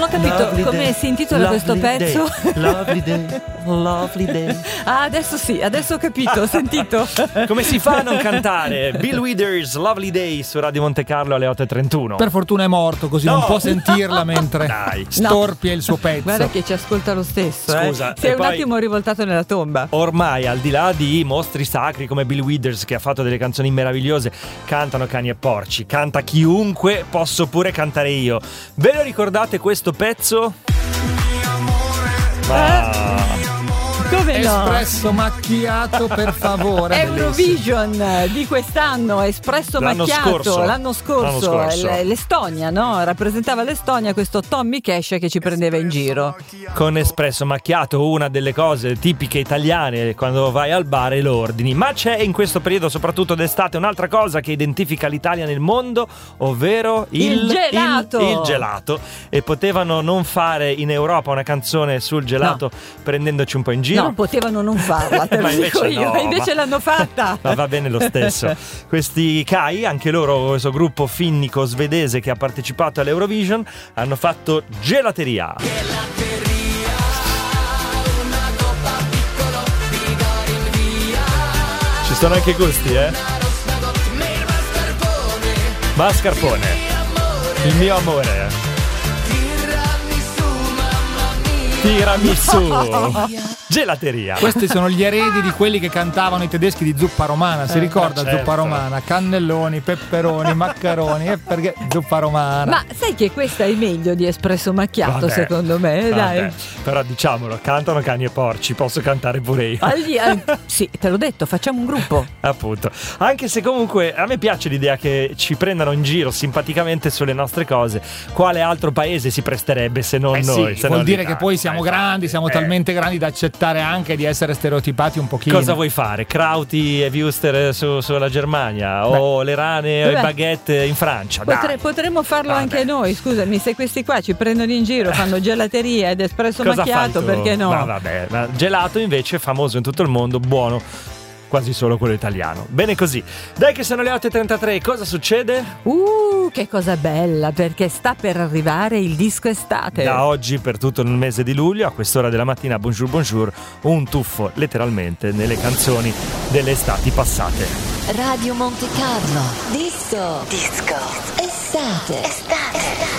non ho capito come si intitola questo pezzo. Lovely day, lovely day. Ah, adesso sì, adesso ho capito, ho sentito. Come si fa a non cantare? Bill Withers, Lovely Day su Radio Monte Carlo alle 8:31. Per fortuna è morto, così non può sentirla mentre storpia il suo pezzo. Guarda che ci ascolta lo stesso. Scusa, si è un poi, attimo rivoltato nella tomba. Ormai, al di là di mostri sacri come Bill Withers, che ha fatto delle canzoni meravigliose, cantano cani e porci, canta chiunque, posso pure cantare io. Ve lo ricordate questo pezzo? Come no? Espresso macchiato, per favore. Eurovision di quest'anno, espresso macchiato. L'anno scorso. L'Estonia, no? Rappresentava l'Estonia questo Tommy Cash che ci prendeva in giro. Con espresso macchiato, una delle cose tipiche italiane quando vai al bar e lo ordini. Ma c'è in questo periodo, soprattutto d'estate, un'altra cosa che identifica l'Italia nel mondo, ovvero il gelato. Il gelato. E potevano non fare in Europa una canzone sul gelato prendendoci un po' in giro. No, potevano non farla, te lo dico io, invece l'hanno fatta. Ma va bene lo stesso. Questi Kai, anche loro, questo gruppo finnico svedese che ha partecipato all'Eurovision, hanno fatto Gelateria. Ci sono anche gusti, Mascarpone, il mio amore. Tiramisù. Gelateria. Questi sono gli eredi di quelli che cantavano i tedeschi di zuppa romana. Si ricorda zuppa romana? Cannelloni, peperoni, maccheroni. E perché zuppa romana? Ma sai che questa è meglio di espresso macchiato, secondo me. Dai. Però diciamolo, cantano cani e porci. Posso cantare pure io. Sì, te l'ho detto, facciamo un gruppo. Appunto. Anche se comunque a me piace l'idea che ci prendano in giro simpaticamente sulle nostre cose. Quale altro paese si presterebbe se non noi? Se vuol dire che poi siamo grandi, siamo talmente grandi da accettare anche di essere stereotipati un pochino. Cosa vuoi fare? Krauti e Wuster sulla Germania o le rane e baguette in Francia? Potremmo farlo anche noi, scusami, se questi qua ci prendono in giro, fanno gelateria ed espresso macchiato, perché no? No, vabbè, ma gelato invece è famoso in tutto il mondo, buono. Quasi solo quello italiano. Bene così. Dai che sono le 8:33, cosa succede? Che cosa bella, perché sta per arrivare il disco estate. Da oggi per tutto il mese di luglio, a quest'ora della mattina, bonjour bonjour, un tuffo letteralmente nelle canzoni delle estati passate. Radio Monte Carlo. Disco. Estate.